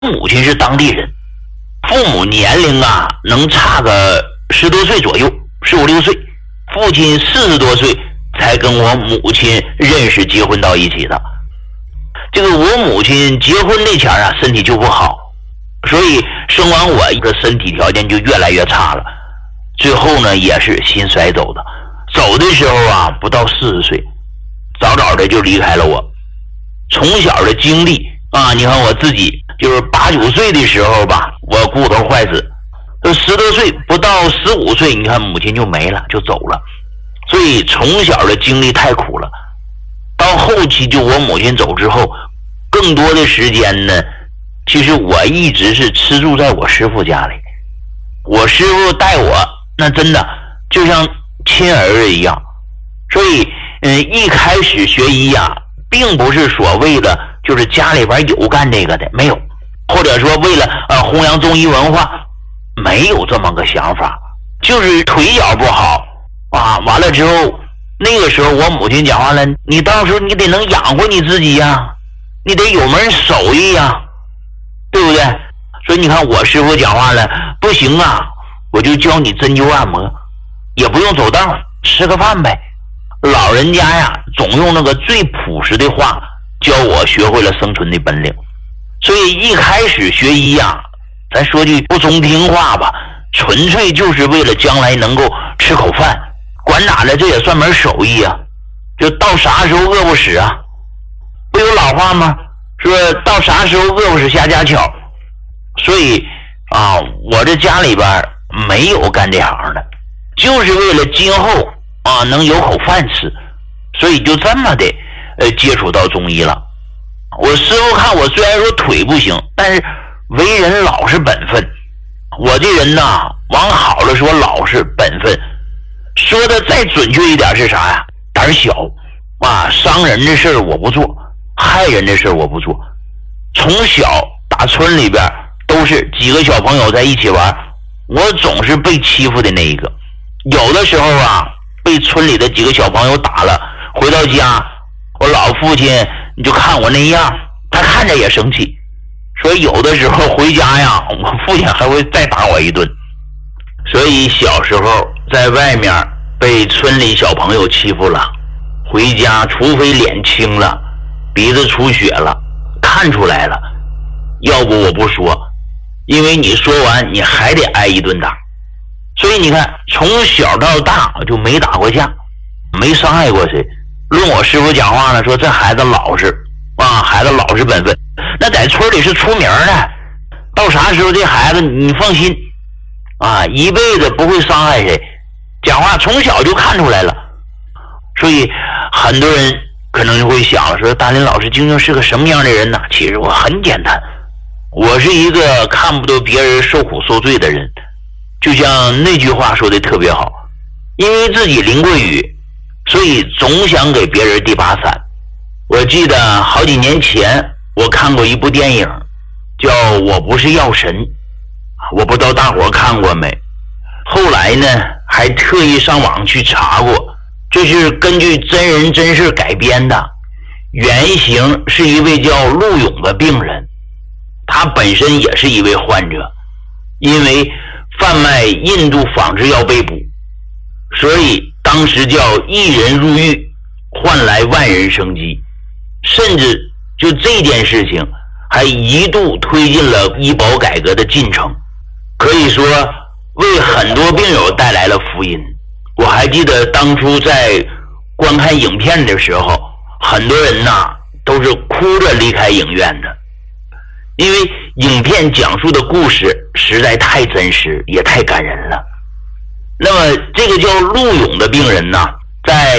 母亲是当地人，父母年龄啊能差个10多岁左右，15、16岁，父亲40多岁才跟我母亲认识结婚到一起的。这个我母亲结婚那前啊身体就不好，所以生完我一个身体条件就越来越差了，最后呢也是心衰走的。走的时候啊不到40岁，早早的就离开了我。从小的经历啊，你看我自己就是8、9岁的时候吧，我骨头坏死，这10多岁不到15岁，你看母亲就没了，就走了。所以从小的经历太苦了。到后期就我母亲走之后，更多的时间呢，其实我一直是吃住在我师傅家里。我师傅带我那真的就像亲儿子一样。所以一开始学医啊，并不是所谓的就是家里边有干这个的，没有，或者说为了弘扬中医文化，没有这么个想法，就是腿脚不好啊。完了之后，那个时候我母亲讲话了，你到时候你得能养活你自己呀，你得有门手艺呀，对不对？所以你看我师傅讲话了，不行啊，我就教你针灸按摩，也不用走道，吃个饭呗。老人家呀总用那个最朴实的话教我学会了生存的本领。所以一开始学医呀，咱说句不中听话吧，纯粹就是为了将来能够吃口饭，管哪的这也算门手艺啊，就到啥时候饿不死啊，不有老话吗？说到啥时候饿不死瞎家巧。所以啊，我这家里边没有干这行的，就是为了今后啊能有口饭吃，所以就这么的接触到中医了。我师傅看我虽然说腿不行，但是为人老实本分。我这人呐，往好了说老实本分，说的再准确一点是啥呀？胆小啊，伤人的事儿我不做，害人的事儿我不做。从小打村里边都是几个小朋友在一起玩，我总是被欺负的那一个。有的时候啊，被村里的几个小朋友打了，回到家，我老父亲你就看我那样，他看着也生气，所以有的时候回家呀，我父亲还会再打我一顿。所以小时候在外面被村里小朋友欺负了，回家除非脸青了，鼻子出血了，看出来了，要不我不说，因为你说完你还得挨一顿打。所以你看从小到大就没打过架，没伤害过谁。论我师傅讲话呢，说这孩子老实啊，孩子老实本分，那在村里是出名的。到啥时候这孩子你放心啊，一辈子不会伤害谁，讲话从小就看出来了。所以很多人可能就会想了，说大林老师究竟是个什么样的人呢？其实我很简单，我是一个看不得别人受苦受罪的人。就像那句话说的特别好，因为自己淋过雨，所以总想给别人递把伞。我记得好几年前我看过一部电影叫《我不是药神》，我不知道大伙看过没。后来呢还特意上网去查过，这是根据真人真事改编的，原型是一位叫陆勇的病人，他本身也是一位患者，因为贩卖印度仿制药被捕，所以当时叫一人入狱换来万人生机，甚至就这件事情还一度推进了医保改革的进程，可以说为很多病友带来了福音。我还记得当初在观看影片的时候，很多人呐都是哭着离开影院的，因为影片讲述的故事实在太真实也太感人了。那么这个叫陆勇的病人呢，在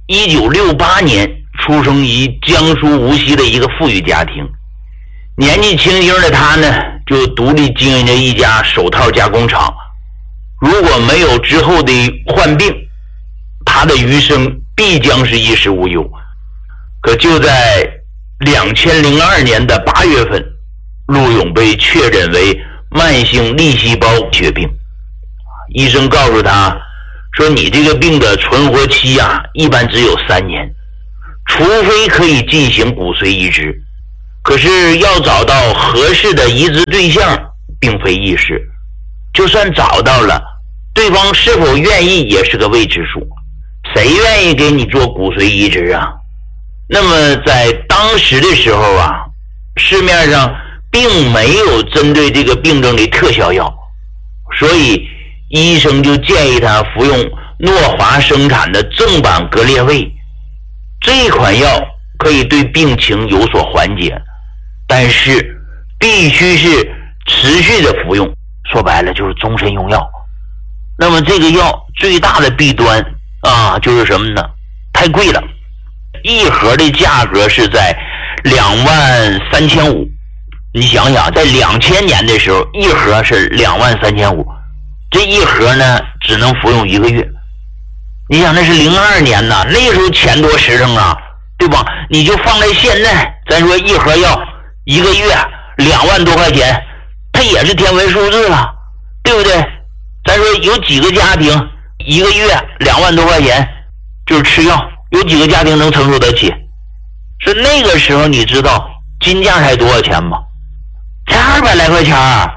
1968年出生于江苏无锡的一个富裕家庭，年纪轻轻的他呢就独立经营着一家手套加工厂。如果没有之后的患病，他的余生必将是衣食无忧。可就在2002年的8月份，陆勇被确诊为慢性粒细胞血病。医生告诉他说，你这个病的存活期一般只有3年，除非可以进行骨髓移植， 可是要找到合适的移植对象并非易事，就算找到了，对方是否愿意也是个未知数。谁愿意给你做骨髓移植啊？那么在当时的时候啊，市面上并没有针对这个病症的特效药，所以医生就建议他服用诺华生产的正版格列卫。这款药可以对病情有所缓解，但是必须是持续的服用，说白了就是终身用药。那么这个药最大的弊端啊，就是什么呢？太贵了，一盒的价格是在23500。你想想，在2000年的时候，一盒是23500，这一盒呢只能服用1个月。你想那是02年呐，那时候钱多实诚啊，对吧？你就放在现在，咱说一盒药1个月2万多块钱，它也是天文数字了，对不对？咱说有几个家庭1个月2万多块钱就是吃药，有几个家庭能承受得起？是那个时候你知道金价才多少钱吗？才200来块钱啊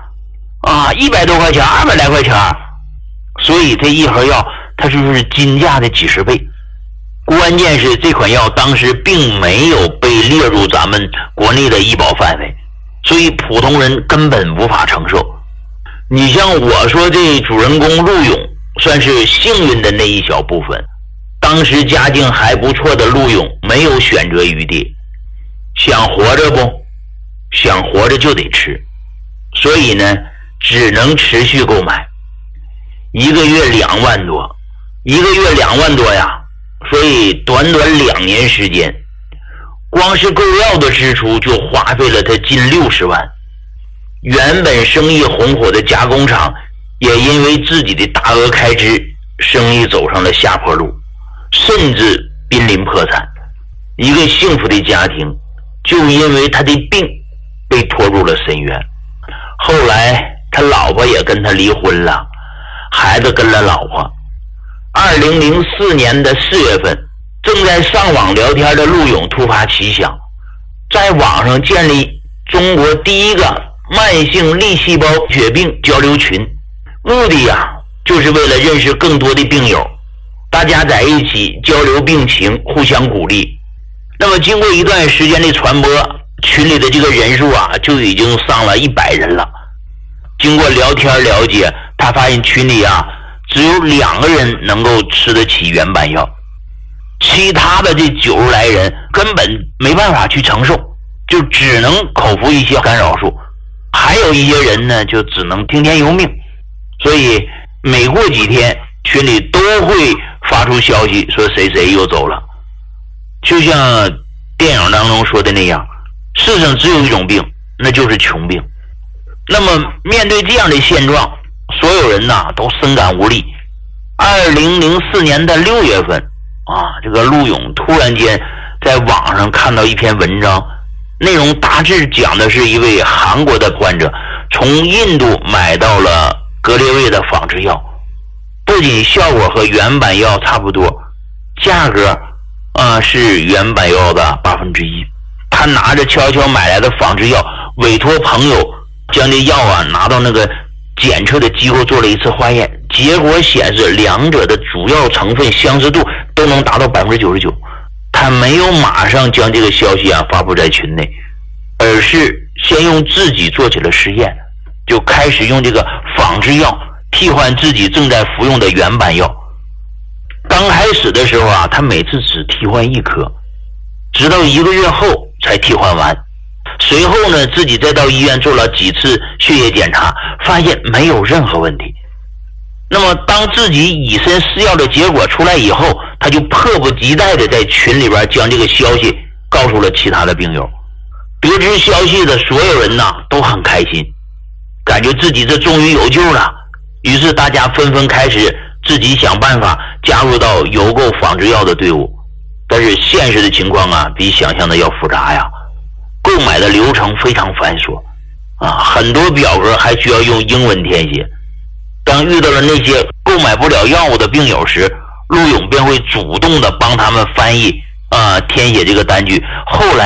，100多块钱，200来块钱。所以这一盒药它就是金价的几十倍。关键是这款药当时并没有被列入咱们国内的医保范围，所以普通人根本无法承受。你像我说这主人公陆勇算是幸运的那一小部分，当时家境还不错的陆勇没有选择余地，想活着不？想活着就得吃，所以呢只能持续购买。1个月2万多，1个月2万多呀，所以短短2年时间，光是购药的支出就花费了他近60万。原本生意红火的加工厂也因为自己的大额开支，生意走上了下坡路，甚至濒临破产。一个幸福的家庭就因为他的病被拖入了深渊。后来他老婆也跟他离婚了，孩子跟了老婆。2004年的4月份，正在上网聊天的陆勇突发奇想，在网上建立中国第一个慢性粒细胞血病交流群，目的就是为了认识更多的病友，大家在一起交流病情，互相鼓励。那么经过一段时间的传播，群里的这个人数就已经上了100人了。经过聊天了解，他发现群里只有2个人能够吃得起原版药，其他的这90来人根本没办法去承受，就只能口服一些干扰素，还有一些人呢就只能听天由命。所以每过几天群里都会发出消息说谁谁又走了。就像电影当中说的那样，世上只有一种病，那就是穷病。那么面对这样的现状，所有人都深感无力。2004年的6月份这个陆勇突然间在网上看到一篇文章，内容大致讲的是一位韩国的患者从印度买到了格列卫的仿制药，不仅效果和原版药差不多，价格是原版药的1/8。他拿着悄悄买来的仿制药，委托朋友将这药拿到那个检测的机构做了一次化验，结果显示两者的主要成分相似度都能达到99%。他没有马上将这个消息发布在群内，而是先用自己做起了实验，就开始用这个仿制药替换自己正在服用的原版药。刚开始的时候他每次只替换1颗，直到1个月后才替换完。随后呢，自己再到医院做了几次血液检查，发现没有任何问题。那么当自己以身试药的结果出来以后，他就迫不及待的在群里边将这个消息告诉了其他的病友。得知消息的所有人都很开心，感觉自己这终于有救了。于是大家纷纷开始自己想办法加入到邮购仿制药的队伍。但是现实的情况比想象的要复杂呀，购买的流程非常繁琐很多表格还需要用英文填写。当遇到了那些购买不了药物的病友时，陆勇便会主动的帮他们翻译填写这个单据。后来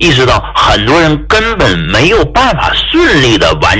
意识到很多人根本没有办法顺利的完